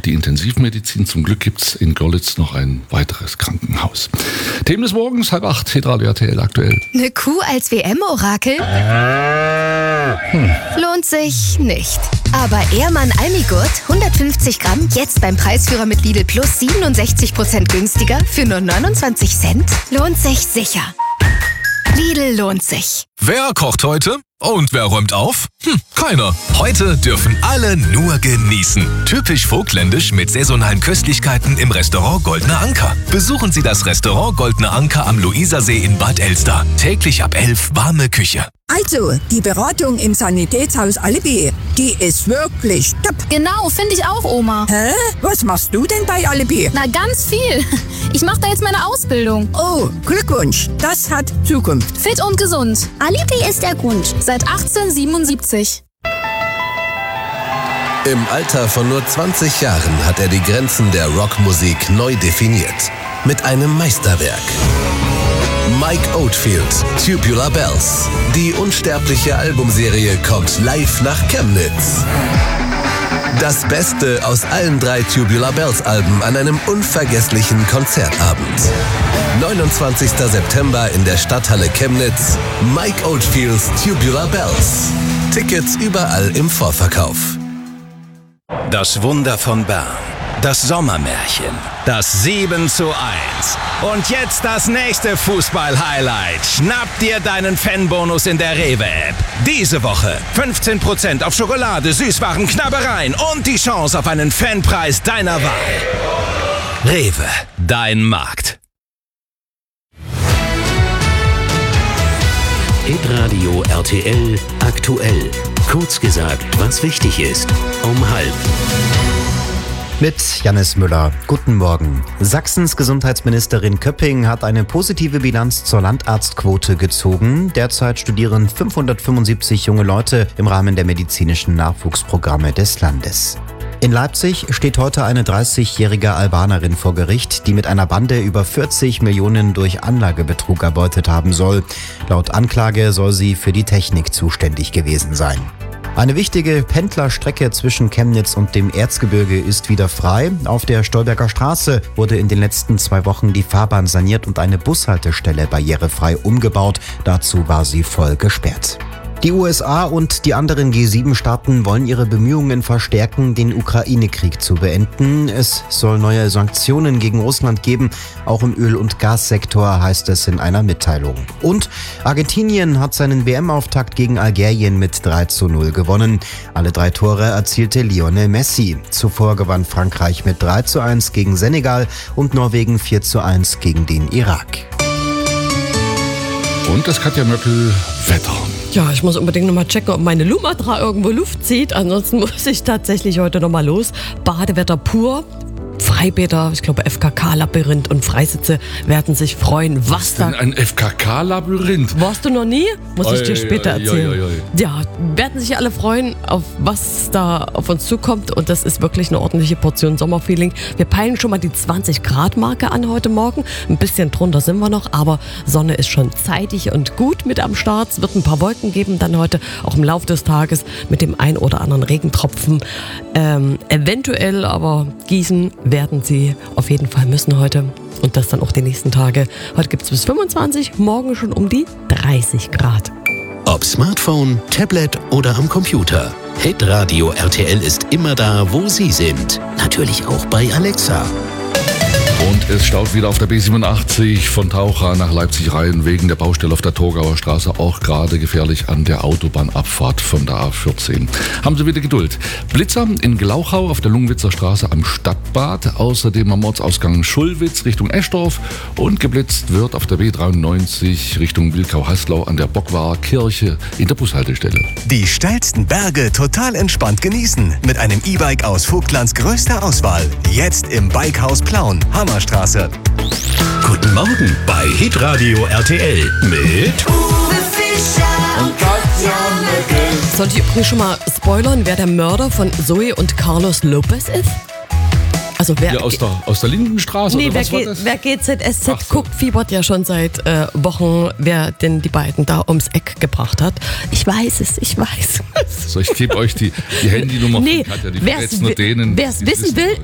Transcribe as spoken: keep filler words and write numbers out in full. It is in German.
die Intensivmedizin. Zum Glück gibt es in Görlitz noch ein weiteres Krankenhaus. Themen des Morgens, halb acht, Hitradio R T L aktuell. Eine Kuh als W M-Orakel? Hm. Lohnt sich nicht. Aber Ehrmann Almigurt, hundertfünfzig Gramm, jetzt beim Preisführer mit Lidl Plus siebenundsechzig Prozent günstiger für nur neunundzwanzig Cent? Lohnt sich sicher. Lidl lohnt sich. Wer kocht heute? Und wer räumt auf? Hm, keiner. Heute dürfen alle nur genießen. Typisch vogtländisch mit saisonalen Köstlichkeiten im Restaurant Goldener Anker. Besuchen Sie das Restaurant Goldener Anker am Luisersee in Bad Elster. Täglich ab elf warme Küche. Also, die Beratung im Sanitätshaus Alibi, die ist wirklich top. Genau, finde ich auch, Oma. Hä? Was machst du denn bei Alibi? Na, ganz viel. Ich mache da jetzt meine Ausbildung. Oh, Glückwunsch. Das hat Zukunft. Fit und gesund. Alibi ist der Grund. Seit achtzehnhundertsiebenundsiebzig. Im Alter von nur zwanzig Jahren hat er die Grenzen der Rockmusik neu definiert. Mit einem Meisterwerk. Mike Oldfield, Tubular Bells. Die unsterbliche Albumserie kommt live nach Chemnitz. Das Beste aus allen drei Tubular Bells Alben an einem unvergesslichen Konzertabend. neunundzwanzigster September in der Stadthalle Chemnitz. Mike Oldfields Tubular Bells. Tickets überall im Vorverkauf. Das Wunder von Bern. Das Sommermärchen. Das sieben zu eins. Und jetzt das nächste Fußball-Highlight. Schnapp dir deinen Fanbonus in der Rewe-App. Diese Woche fünfzehn Prozent auf Schokolade, Süßwaren, Knabbereien und die Chance auf einen Fanpreis deiner Wahl. Rewe, dein Markt. Hitradio R T L aktuell. Kurz gesagt, was wichtig ist. Um halb. Mit Jannis Müller. Guten Morgen. Sachsens Gesundheitsministerin Köpping hat eine positive Bilanz zur Landarztquote gezogen. Derzeit studieren fünfhundertfünfundsiebzig junge Leute im Rahmen der medizinischen Nachwuchsprogramme des Landes. In Leipzig steht heute eine dreißigjährige Albanerin vor Gericht, die mit einer Bande über vierzig Millionen durch Anlagebetrug erbeutet haben soll. Laut Anklage soll sie für die Technik zuständig gewesen sein. Eine wichtige Pendlerstrecke zwischen Chemnitz und dem Erzgebirge ist wieder frei. Auf der Stolberger Straße wurde in den letzten zwei Wochen die Fahrbahn saniert und eine Bushaltestelle barrierefrei umgebaut. Dazu war sie voll gesperrt. Die U S A und die anderen G sieben Staaten wollen ihre Bemühungen verstärken, den Ukraine-Krieg zu beenden. Es soll neue Sanktionen gegen Russland geben, auch im Öl- und Gassektor, heißt es in einer Mitteilung. Und Argentinien hat seinen W M-Auftakt gegen Algerien mit drei zu null gewonnen. Alle drei Tore erzielte Lionel Messi. Zuvor gewann Frankreich mit drei zu eins gegen Senegal und Norwegen vier zu eins gegen den Irak. Und das Katja Möppel, Wetter. Ja, ich muss unbedingt nochmal checken, ob meine Lumatra irgendwo Luft zieht. Ansonsten muss ich tatsächlich heute nochmal los. Badewetter pur. Freibäder, ich glaube F K K-Labyrinth und Freisitze werden sich freuen, was, was da... Ein F K K-Labyrinth? Warst du noch nie? Muss ich dir später erzählen. Oi, oi, oi. Ja, werden sich alle freuen, auf was da auf uns zukommt. Und das ist wirklich eine ordentliche Portion Sommerfeeling. Wir peilen schon mal die zwanzig Grad Marke an heute Morgen. Ein bisschen drunter sind wir noch, aber Sonne ist schon zeitig und gut mit am Start. Es wird ein paar Wolken geben dann heute, auch im Laufe des Tages mit dem ein oder anderen Regentropfen. Ähm, eventuell aber gießen werden sie auf jeden Fall müssen heute und das dann auch die nächsten Tage. Heute gibt es bis fünfundzwanzig, morgen schon um die dreißig Grad. Ob Smartphone, Tablet oder am Computer. Hitradio R T L ist immer da, wo Sie sind. Natürlich auch bei Alexa. Und es staut wieder auf der B siebenundachtzig von Taucha nach Leipzig rein, wegen der Baustelle auf der Torgauer Straße, auch gerade gefährlich an der Autobahnabfahrt von der A vierzehn. Haben Sie wieder Geduld. Blitzer in Glauchau auf der Lungenwitzer Straße am Stadtbad, außerdem am Ortsausgang Schulwitz Richtung Eschdorf und geblitzt wird auf der B dreiundneunzig Richtung Wilkau-Haslau an der Bockwar Kirche in der Bushaltestelle. Die steilsten Berge total entspannt genießen mit einem E-Bike aus Vogtlands größter Auswahl. Jetzt im Bikehaus Plauen, Hammerstraße. Guten Morgen bei Hitradio R T L mit Uwe Fischer und Katja Möppel. Soll ich übrigens schon mal spoilern, wer der Mörder von Zoe und Carlos Lopez ist? Also wer ja, aus, der, aus der Lindenstraße? Nee, oder wer, was war G- das? wer G Z S Z Ach so. guckt, fiebert ja schon seit äh, Wochen, wer denn die beiden da ums Eck gebracht hat. Ich weiß es, ich weiß es. So, ich gebe euch die, die Handynummer Nee, von Katja, die wer's verrät's nur wi- denen. wer's die wissen will,